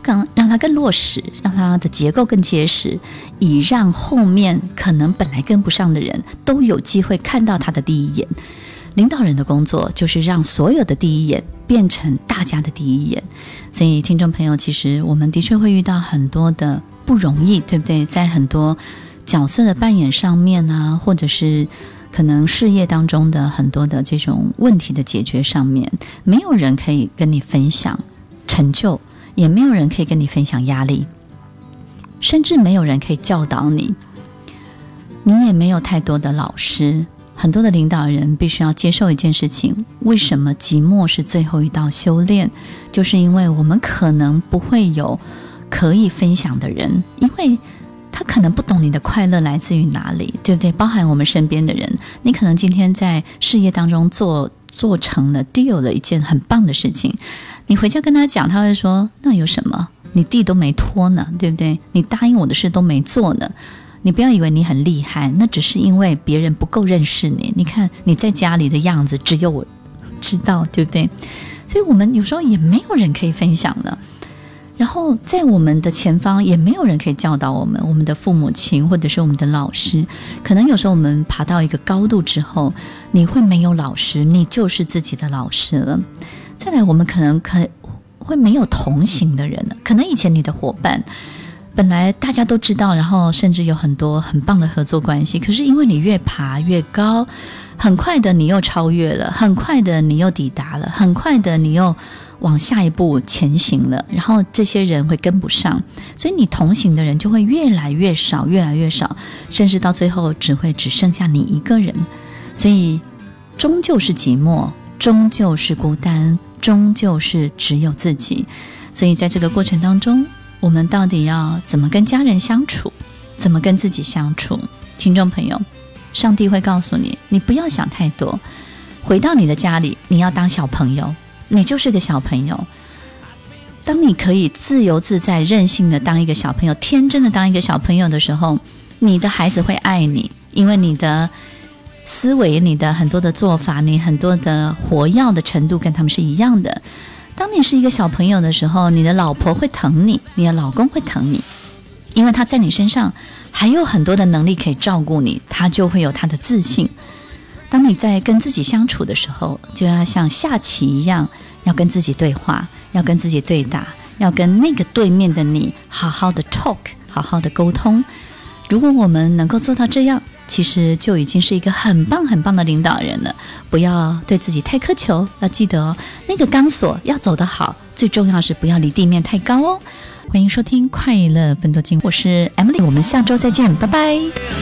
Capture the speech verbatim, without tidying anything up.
更让它更落实，让它的结构更结实，以让后面可能本来跟不上的人都有机会看到他的第一眼。领导人的工作就是让所有的第一眼变成大家的第一眼。所以听众朋友，其实我们的确会遇到很多的不容易，对不对？在很多角色的扮演上面啊，或者是可能事业当中的很多的这种问题的解决上面，没有人可以跟你分享成就，也没有人可以跟你分享压力，甚至没有人可以教导你，你也没有太多的老师。很多的领导人必须要接受一件事情，为什么寂寞是最后一道修炼？就是因为我们可能不会有可以分享的人，因为他可能不懂你的快乐来自于哪里，对不对？包含我们身边的人，你可能今天在事业当中做做成了 deal 了一件很棒的事情，你回家跟他讲，他会说那有什么，你地都没拖呢，对不对？你答应我的事都没做呢。你不要以为你很厉害，那只是因为别人不够认识你。你看你在家里的样子只有我知道，对不对？所以我们有时候也没有人可以分享了，然后在我们的前方也没有人可以教导我们，我们的父母亲或者是我们的老师。可能有时候我们爬到一个高度之后，你会没有老师，你就是自己的老师了。再来，我们可能可会没有同行的人了，可能以前你的伙伴本来大家都知道，然后甚至有很多很棒的合作关系，可是因为你越爬越高，很快的你又超越了，很快的你又抵达了，很快的你又往下一步前行了，然后这些人会跟不上，所以你同行的人就会越来越少，越来越少，甚至到最后只会只剩下你一个人。所以终究是寂寞，终究是孤单，终究是只有自己。所以在这个过程当中，我们到底要怎么跟家人相处，怎么跟自己相处？听众朋友，上帝会告诉你，你不要想太多，回到你的家里，你要当小朋友，你就是个小朋友。当你可以自由自在任性的当一个小朋友，天真的当一个小朋友的时候，你的孩子会爱你，因为你的思维，你的很多的做法，你很多的活跃的程度跟他们是一样的。当你是一个小朋友的时候，你的老婆会疼你，你的老公会疼你，因为他在你身上还有很多的能力可以照顾你，他就会有他的自信。当你在跟自己相处的时候，就要像下棋一样，要跟自己对话，要跟自己对打，要跟那个对面的你好好的 talk， 好好的沟通。如果我们能够做到这样，其实就已经是一个很棒很棒的领导人了。不要对自己太苛求，要记得哦，那个钢索要走得好，最重要是不要离地面太高哦。欢迎收听快乐奋斗经，我是 Emily， 我们下周再见，拜拜。